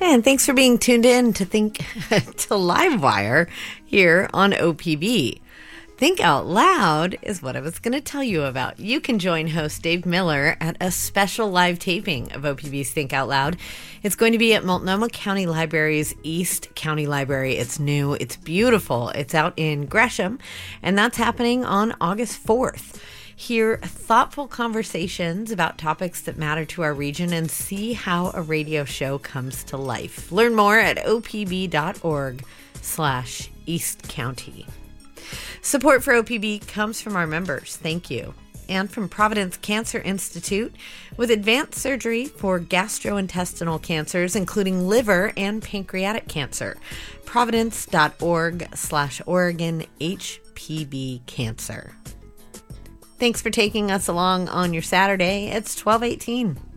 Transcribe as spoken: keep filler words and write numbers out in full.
And thanks for being tuned in to Think to Livewire here on O P B. Think Out Loud is what I was going to tell you about. You can join host Dave Miller at a special live taping of O P B's Think Out Loud. It's going to be at Multnomah County Library's East County Library. It's new. It's beautiful. It's out in Gresham, and that's happening on August fourth. Hear thoughtful conversations about topics that matter to our region and see how a radio show comes to life. Learn more at opb.org slash East County. Support for O P B comes from our members. Thank you. And from Providence Cancer Institute with advanced surgery for gastrointestinal cancers, including liver and pancreatic cancer. Providence.org slash Oregon HPB Cancer. Thanks for taking us along on your Saturday. It's twelve eighteen.